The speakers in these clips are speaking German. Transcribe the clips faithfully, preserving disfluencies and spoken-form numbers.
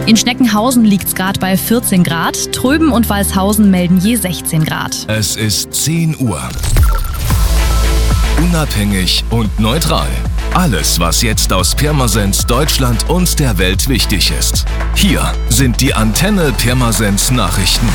In Schneckenhausen liegt es gerade bei vierzehn Grad. Tröben und Walshausen melden je sechzehn Grad. Es ist zehn Uhr. Unabhängig und neutral. Alles, was jetzt aus Pirmasens, Deutschland und der Welt wichtig ist. Hier sind die Antenne Pirmasens Nachrichten.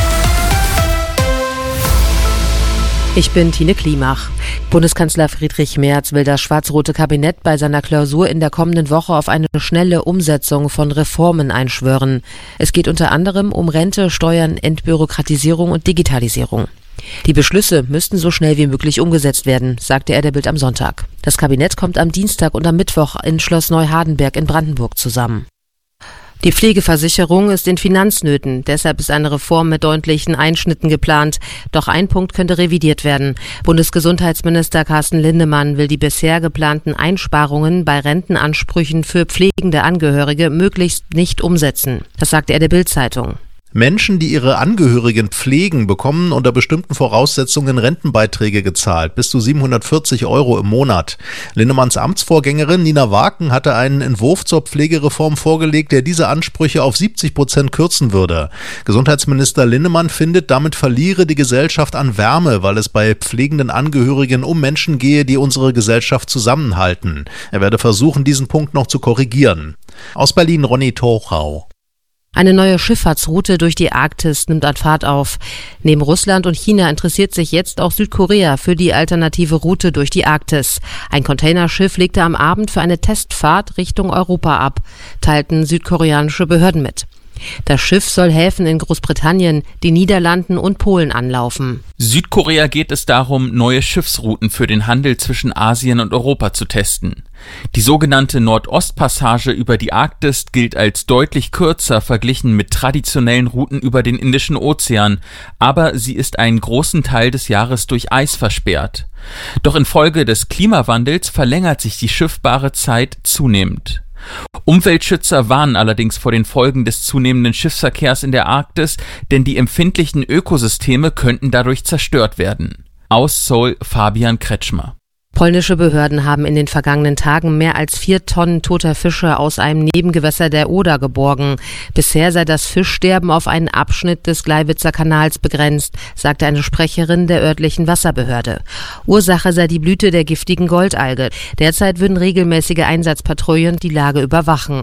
Ich bin Tine Klimach. Bundeskanzler Friedrich Merz will das schwarz-rote Kabinett bei seiner Klausur in der kommenden Woche auf eine schnelle Umsetzung von Reformen einschwören. Es geht unter anderem um Rente, Steuern, Entbürokratisierung und Digitalisierung. Die Beschlüsse müssten so schnell wie möglich umgesetzt werden, sagte er der Bild am Sonntag. Das Kabinett kommt am Dienstag und am Mittwoch in Schloss Neuhardenberg in Brandenburg zusammen. Die Pflegeversicherung ist in Finanznöten, deshalb ist eine Reform mit deutlichen Einschnitten geplant. Doch ein Punkt könnte revidiert werden. Bundesgesundheitsminister Carsten Linnemann will die bisher geplanten Einsparungen bei Rentenansprüchen für pflegende Angehörige möglichst nicht umsetzen. Das sagte er der Bild-Zeitung. Menschen, die ihre Angehörigen pflegen, bekommen unter bestimmten Voraussetzungen Rentenbeiträge gezahlt, bis zu siebenhundertvierzig Euro im Monat. Linnemanns Amtsvorgängerin Nina Waken hatte einen Entwurf zur Pflegereform vorgelegt, der diese Ansprüche auf siebzig Prozent kürzen würde. Gesundheitsminister Linnemann findet, damit verliere die Gesellschaft an Wärme, weil es bei pflegenden Angehörigen um Menschen gehe, die unsere Gesellschaft zusammenhalten. Er werde versuchen, diesen Punkt noch zu korrigieren. Aus Berlin Ronny Tochau. Eine neue Schifffahrtsroute durch die Arktis nimmt an Fahrt auf. Neben Russland und China interessiert sich jetzt auch Südkorea für die alternative Route durch die Arktis. Ein Containerschiff legte am Abend für eine Testfahrt Richtung Europa ab, teilten südkoreanische Behörden mit. Das Schiff soll Häfen in Großbritannien, den Niederlanden und Polen anlaufen. Südkorea geht es darum, neue Schiffsrouten für den Handel zwischen Asien und Europa zu testen. Die sogenannte Nordostpassage über die Arktis gilt als deutlich kürzer verglichen mit traditionellen Routen über den Indischen Ozean, aber sie ist einen großen Teil des Jahres durch Eis versperrt. Doch infolge des Klimawandels verlängert sich die schiffbare Zeit zunehmend. Umweltschützer warnen allerdings vor den Folgen des zunehmenden Schiffsverkehrs in der Arktis, denn die empfindlichen Ökosysteme könnten dadurch zerstört werden. Aus Seoul Fabian Kretschmer. Polnische Behörden haben in den vergangenen Tagen mehr als vier Tonnen toter Fische aus einem Nebengewässer der Oder geborgen. Bisher sei das Fischsterben auf einen Abschnitt des Gleiwitzer Kanals begrenzt, sagte eine Sprecherin der örtlichen Wasserbehörde. Ursache sei die Blüte der giftigen Goldalge. Derzeit würden regelmäßige Einsatzpatrouillen die Lage überwachen.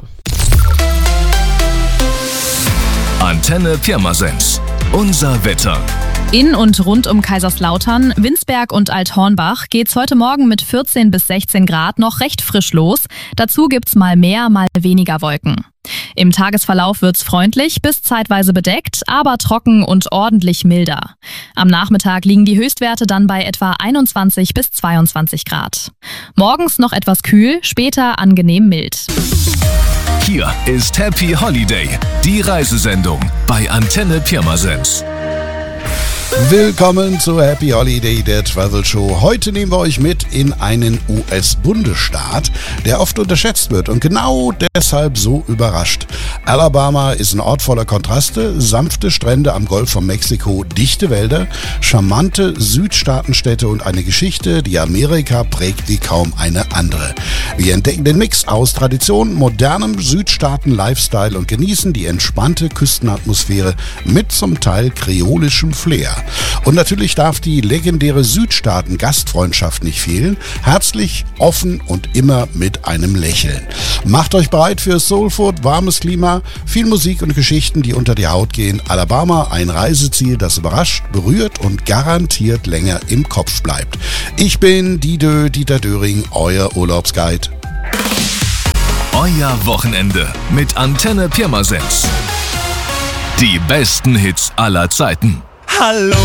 Antenne Pirmasens. Unser Wetter. In und rund um Kaiserslautern, Winsberg und Althornbach geht's heute Morgen mit vierzehn bis sechzehn Grad noch recht frisch los. Dazu gibt's mal mehr, mal weniger Wolken. Im Tagesverlauf wird's freundlich bis zeitweise bedeckt, aber trocken und ordentlich milder. Am Nachmittag liegen die Höchstwerte dann bei etwa einundzwanzig bis zweiundzwanzig Grad. Morgens noch etwas kühl, später angenehm mild. Hier ist Happy Holiday, die Reisesendung bei Antenne Pirmasens. Willkommen zu Happy Holiday, der Travel Show. Heute nehmen wir euch mit in einen U S-Bundesstaat, der oft unterschätzt wird und genau deshalb so überrascht. Alabama ist ein Ort voller Kontraste, sanfte Strände am Golf von Mexiko, dichte Wälder, charmante Südstaatenstädte und eine Geschichte, die Amerika prägt wie kaum eine andere. Wir entdecken den Mix aus Tradition, modernem Südstaaten-Lifestyle und genießen die entspannte Küstenatmosphäre mit zum Teil kreolischem Flair. Und natürlich darf die legendäre Südstaaten-Gastfreundschaft nicht fehlen. Herzlich, offen und immer mit einem Lächeln. Macht euch bereit für Soul Food, warmes Klima, viel Musik und Geschichten, die unter die Haut gehen. Alabama, ein Reiseziel, das überrascht, berührt und garantiert länger im Kopf bleibt. Ich bin Didö, Dieter Döring, euer Urlaubsguide. Euer Wochenende mit Antenne Pirmasens. Die besten Hits aller Zeiten. Hallo.